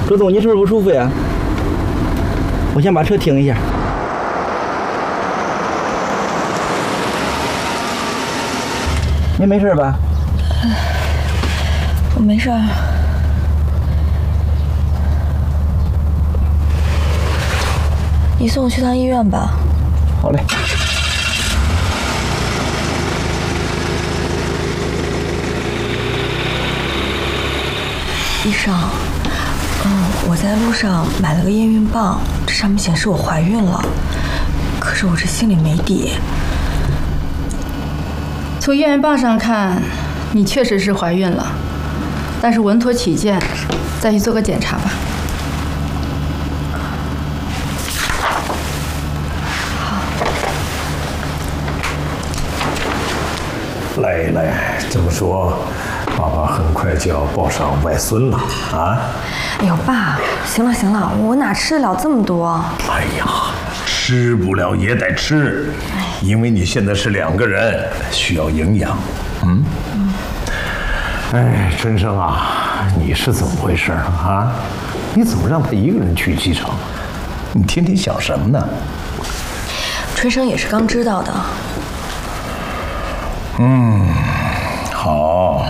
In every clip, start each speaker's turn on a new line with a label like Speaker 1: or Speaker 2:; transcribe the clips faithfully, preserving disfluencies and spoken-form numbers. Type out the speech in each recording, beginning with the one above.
Speaker 1: 周总，你是不是不舒服呀？我先把车停一下。您没事吧？
Speaker 2: 我没事。你送我去趟医院吧。
Speaker 1: 好嘞。
Speaker 2: 医生，嗯，我在路上买了个验孕棒，这上面显示我怀孕了，可是我这心里没底。
Speaker 3: 从验孕棒上看，你确实是怀孕了，但是稳妥起见，再去做个检查吧。
Speaker 4: 来来，这么说，爸爸很快就要抱上外孙了啊！
Speaker 2: 哎呦，爸，行了行了，我哪吃得了这么多？
Speaker 4: 哎呀，吃不了也得吃，因为你现在是两个人，需要营养。嗯。嗯。哎，春生啊，你是怎么回事啊？你怎么让他一个人去机场？你天天想什么呢？
Speaker 2: 春生也是刚知道的。
Speaker 4: 嗯，好。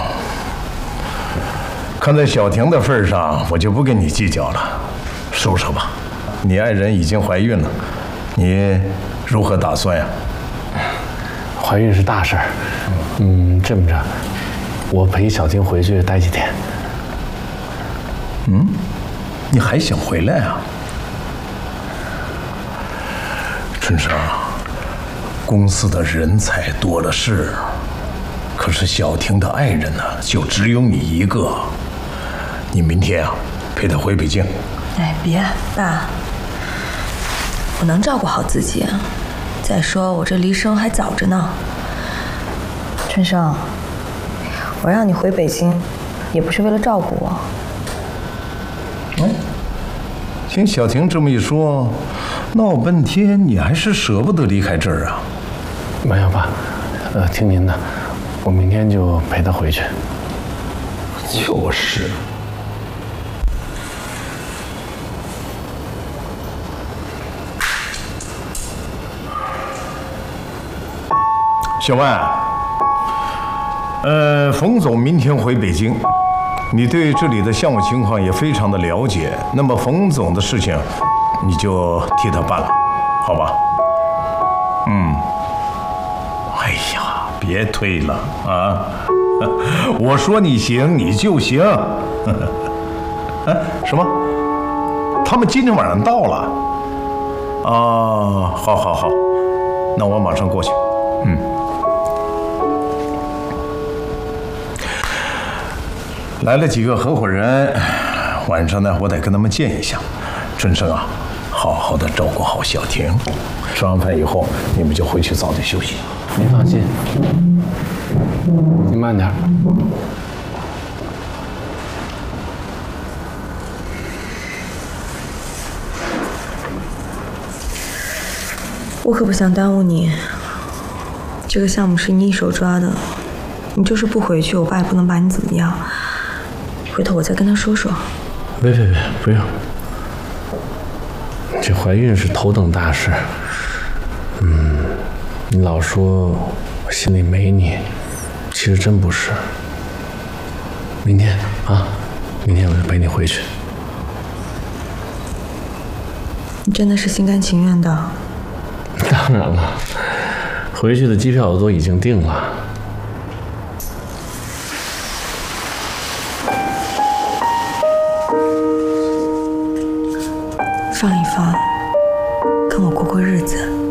Speaker 4: 看在小婷的份上，我就不跟你计较了。说说吧，你爱人已经怀孕了，你如何打算呀？
Speaker 5: 怀孕是大事儿，嗯，这么着，我陪小婷回去待几天。
Speaker 4: 嗯，你还想回来啊？春生，公司的人才多的是。可是小婷的爱人呢，就只有你一个。你明天啊，陪她回北京。
Speaker 2: 哎，别，爸，我能照顾好自己。再说我这离生还早着呢。春生，我让你回北京，也不是为了照顾我。
Speaker 4: 哎，听小婷这么一说，闹半天你还是舍不得离开这儿啊？
Speaker 5: 没有，爸，呃，听您的。我明天就陪他回去。
Speaker 4: 就是。小万，呃，冯总明天回北京，你对这里的项目情况也非常的了解，那么冯总的事情，你就替他办了，好吧？嗯。哎呀。别推了啊！我说你行，你就行。哎，什么？他们今天晚上到了？啊，好，好，好，那我马上过去。嗯。来了几个合伙人，晚上呢，我得跟他们见一下。春生啊，好好的照顾好小婷。吃完饭以后，你们就回去早点休息。
Speaker 5: 您放心，您慢点。
Speaker 2: 我可不想耽误你，这个项目是你一手抓的，你就是不回去，我爸也不能把你怎么样。回头我再跟他说说。
Speaker 5: 别别别，不用。这怀孕是头等大事。嗯，你老说我心里没你，其实真不是。明天啊，明天我就陪你回去。
Speaker 2: 你真的是心甘情愿的？
Speaker 5: 当然了，回去的机票我都已经订了。
Speaker 2: 放一放，跟我过过日子。